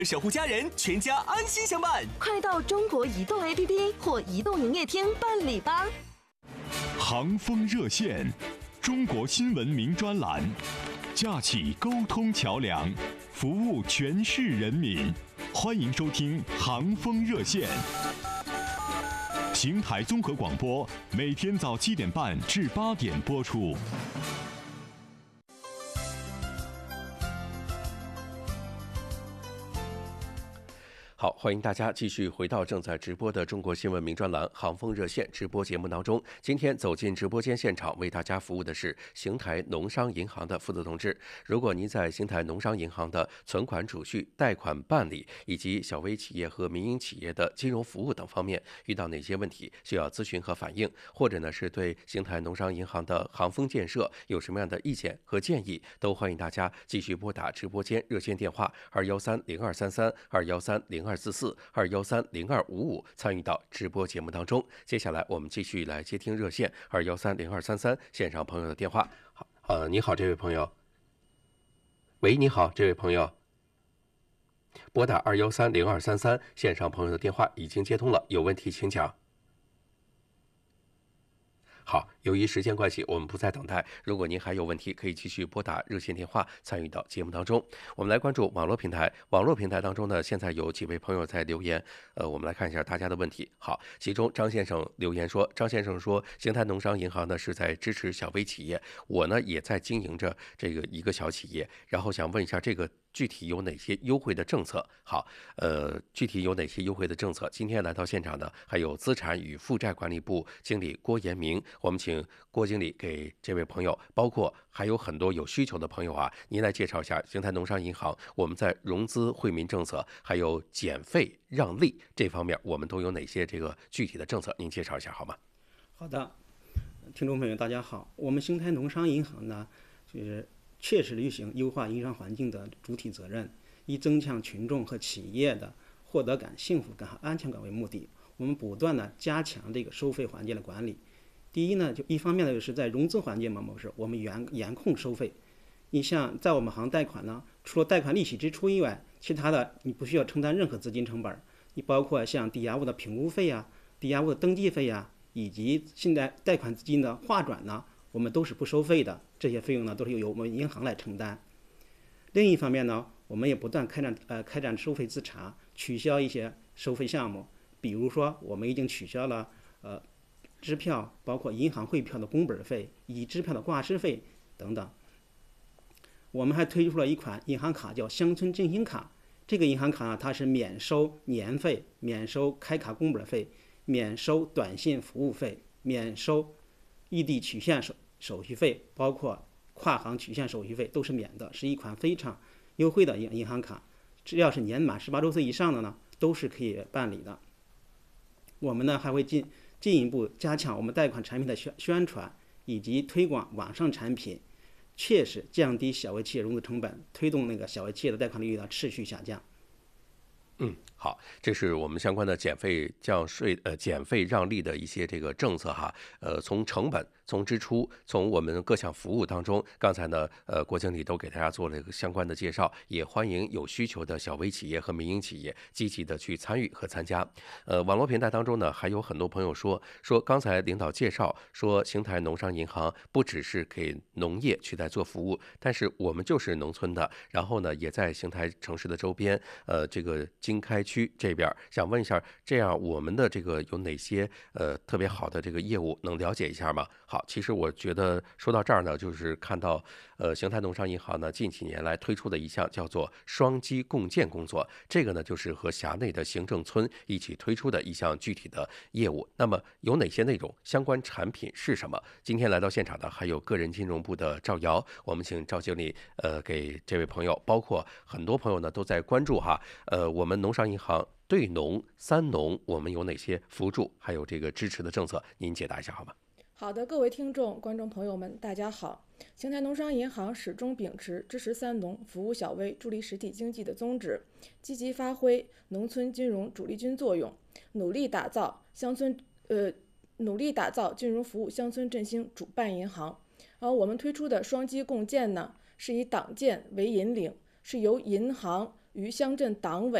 守护家人，全家安心相伴。 快到中国移动 APP 或移动营业厅办理吧。 航风热线，中国新闻名专栏，架起沟通桥梁，服务全市人民。欢迎收听航风热线。邢台综合广播每天早7点半至8点播出。 好，欢迎大家继续回到正在直播的中国新闻名专栏航风热线直播节目当中。今天走进直播间现场为大家服务的是邢台农商银行的负责同志。如果您在邢台农商银行的存款储蓄、贷款办理以及小微企业和民营企业的金融服务等方面遇到哪些问题需要咨询和反映，或者呢是对邢台农商银行的航风建设有什么样的意见和建议，都欢迎大家继续拨打直播间热线电话2130233 2130244 2130255参与到直播节目当中。接下来我们继续来接听热线2130233线上朋友的电话。好，你好，这位朋友。喂，你好，这位朋友。拨打2130233线上朋友的电话已经接通了，有问题请讲。好，由于时间关系，我们不再等待。如果您还有问题，可以继续拨打热线电话参与到节目当中。我们来关注网络平台。网络平台当中呢，现在有几位朋友在留言，我们来看一下大家的问题。好，其中张先生留言说，邢台农商银行呢是在支持小微企业，我呢也在经营着这个一个小企业，然后想问一下这个具体有哪些优惠的政策？好，具体有哪些优惠的政策？今天来到现场的还有资产与负债管理部经理郭延明，我们请郭经理给这位朋友，包括还有很多有需求的朋友啊，您来介绍一下邢台农商银行我们在融资惠民政策还有减费让利这方面，我们都有哪些这个具体的政策？您介绍一下好吗？ 好的，听众朋友大家好，我们邢台农商银行呢，就是切实履行优化营商环境的主体责任，以增强群众和企业的获得感、幸福感和安全感为目的，我们不断的加强这个收费环节的管理。第一呢，就一方面呢，就是在融资环节模式，我们严控收费。你像在我们行贷款呢，除了贷款利息支出以外，其他的你不需要承担任何资金成本。你包括像抵押物的评估费啊、抵押物的登记费啊，以及现在贷款资金的划转呢，我们都是不收费的。这些费用呢，都是由我们银行来承担。另一方面呢，我们也不断开展收费自查，取消一些收费项目。比如说，我们已经取消了支票，包括银行汇票的工本费以及支票的挂失费等等。我们还推出了一款银行卡，叫乡村振兴卡。这个银行卡呢，它是免收年费、免收开卡工本费、免收短信服务费、免收异地取现手续费，包括跨行取现手续费都是免的，是一款非常优惠的银行卡。只要是年满18周岁以上的呢，都是可以办理的。我们呢还会进一步加强我们贷款产品的宣传以及推广网上产品，切实降低小微企业融资成本，推动那个小微企业的贷款利率的持续下降。 好，这是我们相关的减费降税减费让利的一些这个政策哈。从成本、从支出、从我们各项服务当中，刚才呢郭经理都给大家做了一个相关的介绍，也欢迎有需求的小微企业和民营企业积极的去参与和参加。网络平台当中呢，还有很多朋友说刚才领导介绍说邢台农商银行不只是给农业去在做服务，但是我们就是农村的，然后呢也在邢台城市的周边这个经开区这边，想问一下，这样我们的这个有哪些特别好的这个业务能了解一下吗？好，其实我觉得说到这儿呢，就是看到邢台农商银行呢近几年来推出的一项叫做双基共建工作，这个呢就是和辖内的行政村一起推出的一项具体的业务。那么有哪些内容？相关产品是什么？今天来到现场的还有个人金融部的赵瑶，我们请赵经理给这位朋友，包括很多朋友呢都在关注哈，我们农商银行对农、三农，我们有哪些扶助还有这个支持的政策？您解答一下好吗？ 好的，各位听众、观众朋友们，大家好。邢台农商银行始终秉持支持三农、服务小微、助力实体经济的宗旨，积极发挥农村金融主力军作用，努力打造金融服务乡村振兴主办银行。我们推出的双基共建呢，是以党建为引领，是由银行、 与乡镇党委